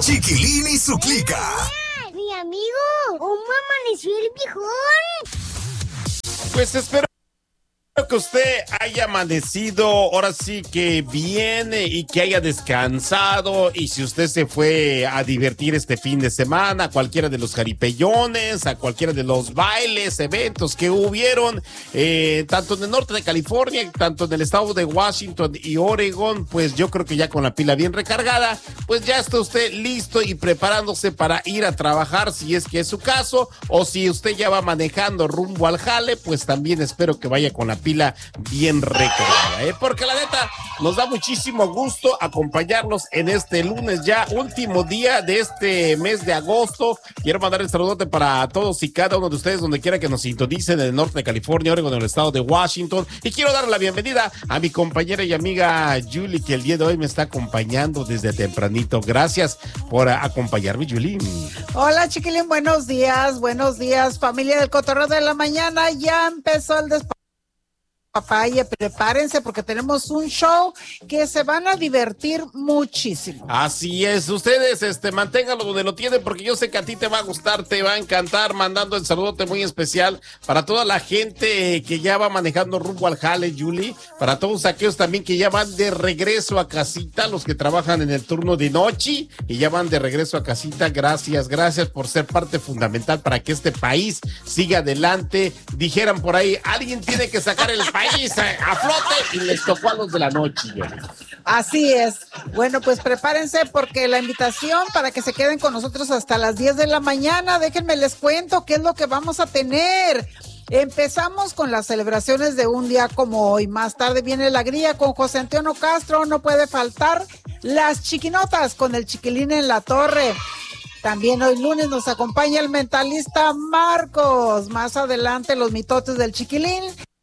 Chiquilín y su clica. Mi amigo, ¿cómo amaneció el viejón? Pues espero que usted haya amanecido, ahora sí que viene y que haya descansado. Y si usted se fue a divertir este fin de semana, a cualquiera de los jaripellones, a cualquiera de los bailes, eventos que hubieron, tanto en el norte de California, tanto en el estado de Washington y Oregon, pues yo creo que ya con la pila bien recargada, pues ya está usted listo y preparándose para ir a trabajar, si es que es su caso, o si usted ya va manejando rumbo al jale, pues también espero que vaya con la pila bien recargada, porque la neta nos da muchísimo gusto acompañarlos en este lunes, ya último día de este mes de agosto. Quiero mandar el saludote para todos y cada uno de ustedes donde quiera que nos sintonicen en el norte de California, Oregon, en el estado de Washington, y quiero dar la bienvenida a mi compañera y amiga Julie, que el día de hoy me está acompañando desde tempranito. Gracias por acompañarme, Julie. Hola, Chiquilín, buenos días, familia del Cotorreo de la Mañana. Ya empezó el Papaya, prepárense porque tenemos un show que se van a divertir muchísimo. Así es, ustedes manténganlo donde lo tienen, porque yo sé que a ti te va a gustar, te va a encantar, mandando el saludote muy especial para toda la gente que ya va manejando rumbo al jale, Julie, para todos aquellos también que ya van de regreso a casita, los que trabajan en el turno de noche y ya van de regreso a casita. Gracias por ser parte fundamental para que este país siga adelante. Dijeran por ahí, alguien tiene que sacar el país a flote, y les tocó a los de la noche. Así es. Bueno, pues prepárense porque la invitación para que se queden con nosotros hasta las 10 de la mañana, déjenme les cuento qué es lo que vamos a tener. Empezamos con las celebraciones de un día como hoy. Más tarde viene la grilla con José Antonio Castro. No puede faltar las chiquinotas con el Chiquilín en la torre. También hoy lunes nos acompaña el mentalista Marcos. Más adelante los mitotes del Chiquilín.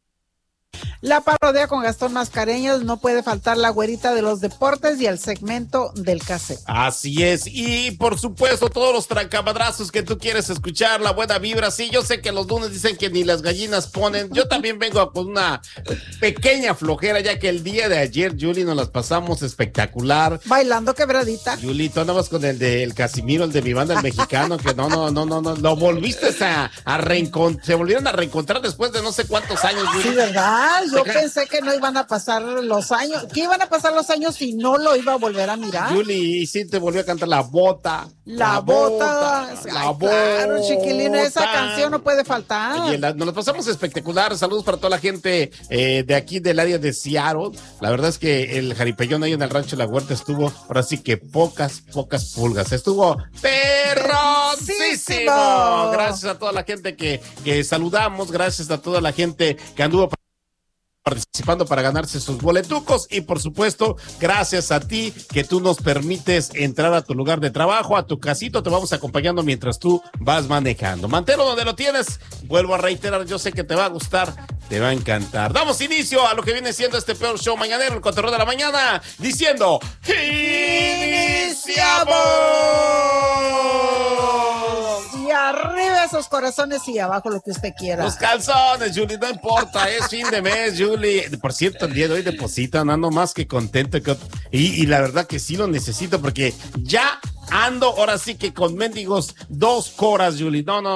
La parodia con Gastón Mascareñas, no puede faltar la güerita de los deportes y el segmento del cassette. Así es, y por supuesto todos los trancamadrazos que tú quieres escuchar, la buena vibra. Sí, yo sé que los lunes dicen que ni las gallinas ponen, yo también vengo con una pequeña flojera, ya que el día de ayer, Julie, nos las pasamos espectacular. Bailando quebradita. Julie, tú andabas con el de Casimiro, el de mi banda, el mexicano, que no, lo volviste a reencontrar, se volvieron a reencontrar después de no sé cuántos años, Julie. Sí, ¿verdad? Yo pensé que no iban a pasar los años, que iban a pasar los años y no lo iba a volver a mirar. Julie, y sí te volvió a cantar La Bota. La bota. Claro, Chiquilín, esa canción no puede faltar. Oye, nos la pasamos espectacular. Saludos para toda la gente de aquí del área de Seattle. La verdad es que el jaripellón ahí en el rancho La Huerta estuvo, ahora sí que pocas pulgas. Estuvo perrosísimo. Gracias a toda la gente que saludamos. Gracias a toda la gente que anduvo participando para ganarse sus boletucos, y por supuesto gracias a ti que tú nos permites entrar a tu lugar de trabajo, a tu casito. Te vamos acompañando mientras tú vas manejando. Manténlo donde lo tienes. Vuelvo a reiterar, yo sé que te va a gustar, te va a encantar. Damos inicio a lo que viene siendo este peor show mañanero, el Cotorreo de la Mañana, diciendo ¡iniciamos! Y arriba esos corazones y abajo lo que usted quiera. Los calzones, Julie, no importa, es fin de mes, Julie. Por cierto, el día de hoy depositan, ando más que contento. Y la verdad que sí lo necesito, porque ya ando ahora sí que con mendigos 2 coras, Julie. No.